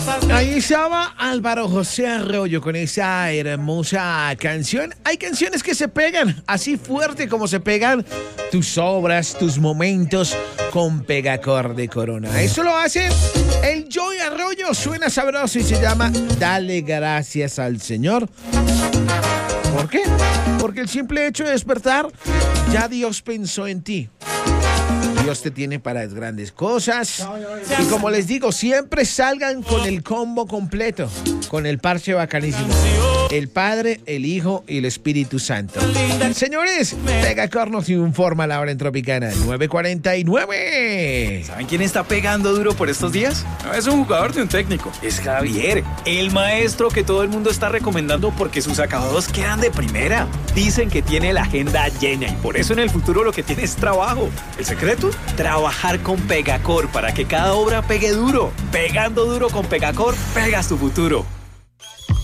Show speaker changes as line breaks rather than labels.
Ahí estaba Álvaro José Arroyo con esa hermosa canción. Hay canciones que se pegan así fuerte como se pegan tus obras, tus momentos con Pegacor de Corona. Eso lo hace el Joey Arroyo. Suena sabroso y se llama Dale Gracias al Señor. ¿Por qué? Porque el simple hecho de despertar, ya Dios pensó en ti. Dios te tiene para grandes cosas. Y como les digo, siempre salgan con el combo completo, con el parche bacanísimo. El Padre, el Hijo y el Espíritu Santo. Señores, Pegacor nos informa a la hora en Tropicana, 9:49.
¿Saben quién está pegando duro por estos días? No es un jugador de un técnico, es Javier, el maestro que todo el mundo está recomendando porque sus acabados quedan de primera. Dicen que tiene la agenda llena y por eso en el futuro lo que tiene es trabajo. ¿El secreto? Trabajar con Pegacor para que cada obra pegue duro. Pegando duro con Pegacor, pegas tu futuro.